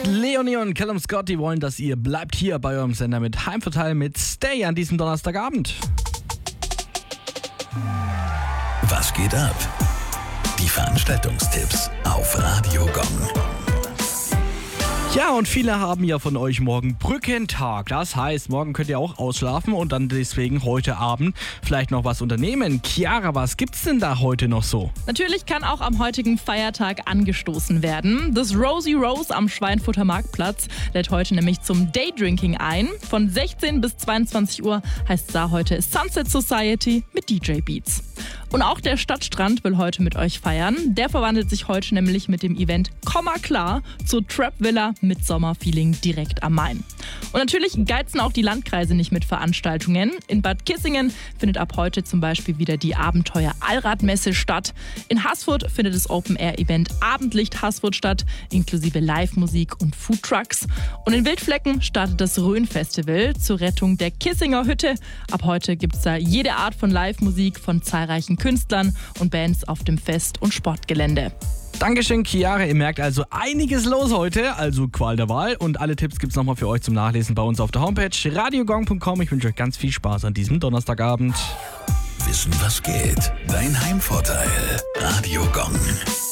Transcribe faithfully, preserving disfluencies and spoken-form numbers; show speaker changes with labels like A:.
A: Leonie und Callum Scott, die wollen, dass ihr bleibt hier bei eurem Sender mit Heimvorteil mit Stay an diesem Donnerstagabend.
B: Was geht ab? Die Veranstaltungstipps auf Radio Gong.
A: Ja, und viele haben ja von euch morgen Brückentag. Das heißt, morgen könnt ihr auch ausschlafen und dann deswegen heute Abend vielleicht noch was unternehmen. Chiara, was gibt's denn da heute noch so?
C: Natürlich kann auch am heutigen Feiertag angestoßen werden. Das Rosie Rose am Schweinfurter Marktplatz lädt heute nämlich zum Daydrinking ein. Von sechzehn bis zweiundzwanzig Uhr heißt es da heute Sunset Society mit D J Beats. Und auch der Stadtstrand will heute mit euch feiern. Der verwandelt sich heute nämlich mit dem Event Komma klar zur Trap Villa mit Sommerfeeling direkt am Main. Und natürlich geizen auch die Landkreise nicht mit Veranstaltungen. In Bad Kissingen findet ab heute zum Beispiel wieder die Abenteuer-Allradmesse statt. In Haßfurt findet das Open-Air-Event Abendlicht Haßfurt statt, inklusive Live-Musik und Foodtrucks. Und in Wildflecken startet das Rhön-Festival zur Rettung der Kissinger Hütte. Ab heute gibt es da jede Art von Live-Musik von zahlreichen Künstlern und Bands auf dem Fest- und Sportgelände.
A: Dankeschön, Chiara. Ihr merkt also einiges los heute, also Qual der Wahl. Und alle Tipps gibt's nochmal für euch zum Nachlesen bei uns auf der Homepage radiogong punkt com. Ich wünsche euch ganz viel Spaß an diesem Donnerstagabend.
B: Wissen, was geht? Dein Heimvorteil. Radio Gong.